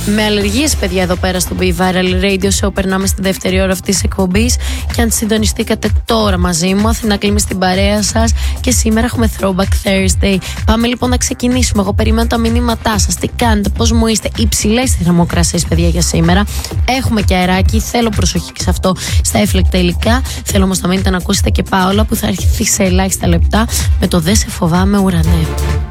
Με αλλεργίες, παιδιά, εδώ πέρα στο Be Viral Radio Show περνάμε στη δεύτερη ώρα αυτής της εκπομπής. Και αν συντονιστήκατε τώρα μαζί μου, Αθηνά Κλίμη στην παρέα σας. Και σήμερα έχουμε Throwback Thursday. Πάμε λοιπόν να ξεκινήσουμε. Εγώ περιμένω τα μηνύματά σας. Τι κάνετε, πώς μου είστε? Υψηλές θερμοκρασίες, παιδιά, για σήμερα. Έχουμε και αεράκι. Θέλω προσοχή σε αυτό, στα έφλεκτα υλικά. Θέλω όμως να μείνετε να ακούσετε και Πάολα που θα έρθει σε ελάχιστα λεπτά με το «Δεν σε φοβάμαι, ουρανέ».